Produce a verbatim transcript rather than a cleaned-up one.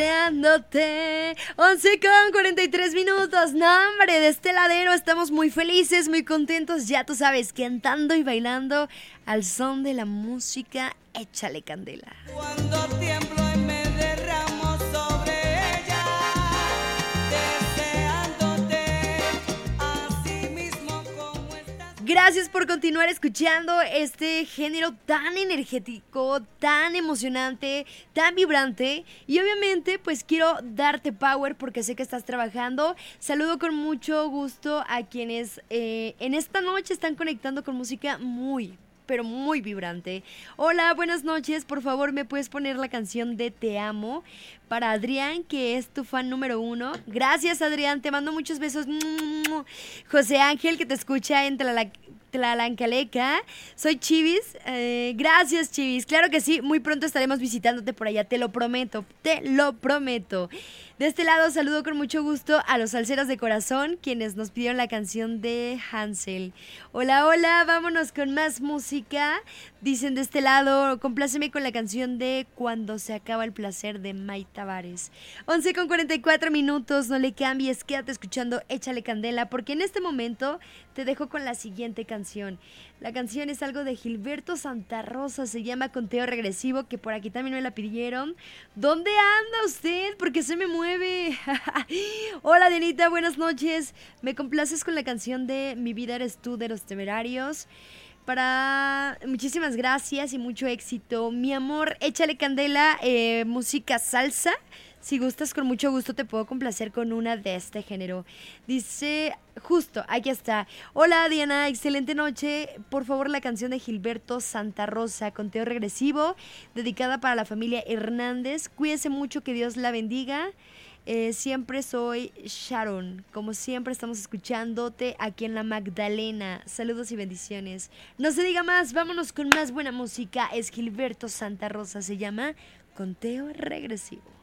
Dándote once con cuarenta y tres minutos. No, hombre, de este ladero estamos muy felices, muy contentos. Ya tú sabes, cantando y bailando al son de la música. Échale candela. Cuando tiemblo y me derramo sobre ella, deseándote así mismo como estás. Gracias por continuar escuchando este género tan energético, tan emocionante, tan vibrante. Y obviamente pues quiero darte power porque sé que estás trabajando. Saludo con mucho gusto a quienes eh, en esta noche están conectando con música muy, pero muy vibrante. Hola, buenas noches. Por favor, ¿me puedes poner la canción de Te Amo? Para Adrián, que es tu fan número uno. Gracias, Adrián. Te mando muchos besos. José Ángel, que te escucha en Tlala- Tlalancaleca. Soy Chivis. Eh, gracias, Chivis. Claro que sí. Muy pronto estaremos visitándote por allá. Te lo prometo. Te lo prometo. De este lado, saludo con mucho gusto a los salseros de corazón, quienes nos pidieron la canción de Hansel. Hola, hola. Vámonos con más música. Dicen de este lado, compláceme con la canción de Cuando se acaba el placer de May Tavares. once con cuarenta y cuatro minutos, no le cambies, quédate escuchando Échale Candela, porque en este momento te dejo con la siguiente canción. La canción es algo de Gilberto Santa Rosa, se llama Conteo Regresivo, que por aquí también me la pidieron. ¿Dónde anda usted? Porque se me mueve. Hola, Dianita, buenas noches. Me complaces con la canción de Mi vida eres tú de Los Temerarios. Para muchísimas gracias y mucho éxito, mi amor. Échale candela, eh, música salsa. Si gustas, con mucho gusto te puedo complacer con una de este género. Dice, justo, aquí está. Hola, Diana, excelente noche. Por favor, la canción de Gilberto Santa Rosa, Conteo Regresivo, dedicada para la familia Hernández. Cuídese mucho, que Dios la bendiga. Eh, siempre soy Sharon. Como siempre estamos escuchándote aquí en la Magdalena. Saludos y bendiciones. No se diga más, vámonos con más buena música. Es Gilberto Santa Rosa, se llama Conteo Regresivo.